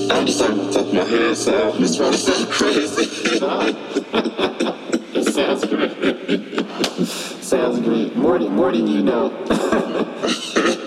I'm just starting to touch my head, so this probably sounds crazy. It sounds great. Sounds great. More than you know.